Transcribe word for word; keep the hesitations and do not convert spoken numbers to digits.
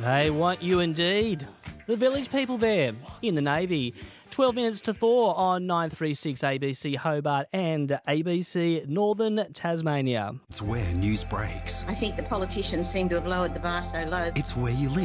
They want you indeed. The village people there in the Navy. twelve minutes to four on nine three six A B C Hobart and A B C Northern Tasmania. It's where news breaks. I think the politicians seem to have lowered the bar so low. It's where you live.